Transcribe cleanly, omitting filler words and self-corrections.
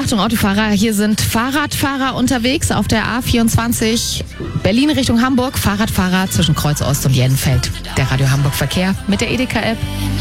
Achtung Autofahrer, hier sind Fahrradfahrer unterwegs auf der A24 Berlin Richtung Hamburg. Fahrradfahrer zwischen Kreuz Ost und Jenfeld. Der Radio Hamburg Verkehr mit der Edeka-App.